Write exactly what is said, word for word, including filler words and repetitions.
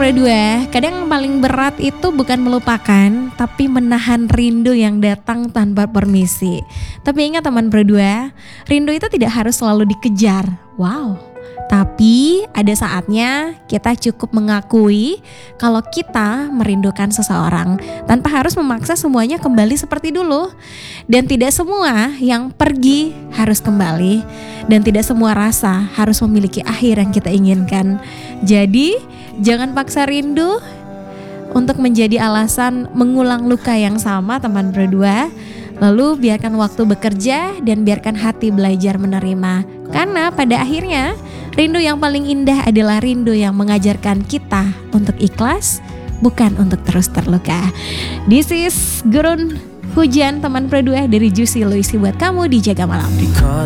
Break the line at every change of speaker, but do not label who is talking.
Pro dua, kadang yang paling berat itu bukan melupakan, tapi menahan rindu yang datang tanpa permisi. Tapi ingat teman Pro dua, rindu itu tidak harus selalu dikejar. Wow. Tapi ada saatnya kita cukup mengakui kalau kita merindukan seseorang tanpa harus memaksa semuanya kembali seperti dulu. Dan tidak semua yang pergi harus kembali, dan tidak semua rasa harus memiliki akhir yang kita inginkan. Jadi jangan paksa rindu untuk menjadi alasan mengulang luka yang sama teman Pro dua. Lalu biarkan waktu bekerja dan biarkan hati belajar menerima. Karena pada akhirnya rindu yang paling indah adalah rindu yang mengajarkan kita untuk ikhlas, bukan untuk terus terluka. This is Gurun Hujan teman Pro dua dari Juicy Luicy buat kamu di Jaga Malam.